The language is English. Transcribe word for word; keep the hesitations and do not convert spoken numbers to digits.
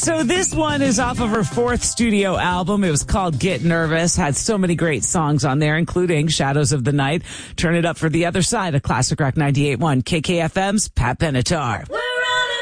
So this one is off of her fourth studio album. It was called Get Nervous. Had so many great songs on there, including Shadows of the Night. Turn it up for the other side of Classic Rock ninety-eight point one, K K F M's Pat Benatar.